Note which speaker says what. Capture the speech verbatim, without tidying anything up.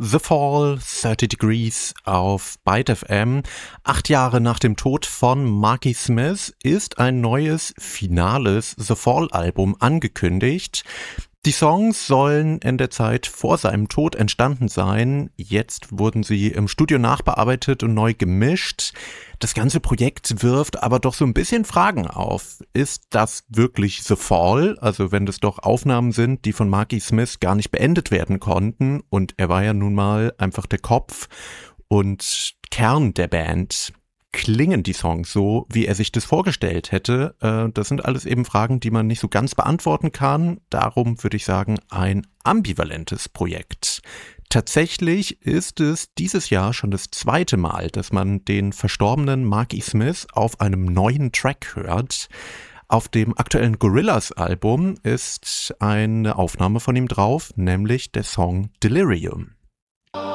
Speaker 1: The Fall, thirty Degrees auf Byte F M. Acht Jahre nach dem Tod von Marky Smith ist ein neues, finales The Fall-Album angekündigt. Die Songs sollen in der Zeit vor seinem Tod entstanden sein. Jetzt wurden sie im Studio nachbearbeitet und neu gemischt. Das ganze Projekt wirft aber doch so ein bisschen Fragen auf. Ist das wirklich The Fall? Also wenn das doch Aufnahmen sind, die von Marky Smith gar nicht beendet werden konnten. Und er war ja nun mal einfach der Kopf und Kern der Band. Klingen die Songs so, wie er sich das vorgestellt hätte? Das sind alles eben Fragen, die man nicht so ganz beantworten kann. Darum würde ich sagen, ein ambivalentes Projekt. Tatsächlich ist es dieses Jahr schon das zweite Mal, dass man den verstorbenen Marky Smith auf einem neuen Track hört. Auf dem aktuellen Gorillaz-Album ist eine Aufnahme von ihm drauf, nämlich der Song Delirium.